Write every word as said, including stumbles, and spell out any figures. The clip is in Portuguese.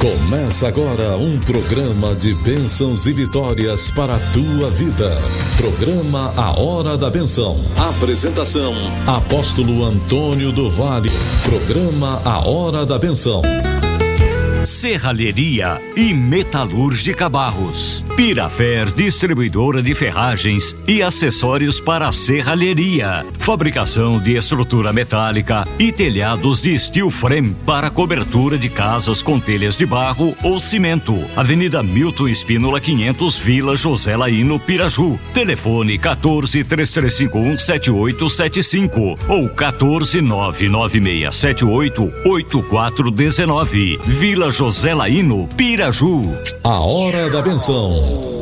Começa agora um programa de bênçãos e vitórias para a tua vida. Programa A Hora da Bênção. Apresentação: Apóstolo Antônio do Vale. Programa A Hora da Bênção. Serralheria e Metalúrgica Barros. Pirafer, distribuidora de ferragens e acessórios para a serralheria. Fabricação de estrutura metálica e telhados de steel frame para cobertura de casas com telhas de barro ou cimento. Avenida Milton Espínola quinhentos, Vila José Laíno, Piraju. Telefone quatorze, três três cinco um, sete oito sete cinco ou quatorze, nove nove seis sete oito, oito quatro um nove. Vila José Laíno, Piraju. A Hora da Bênção.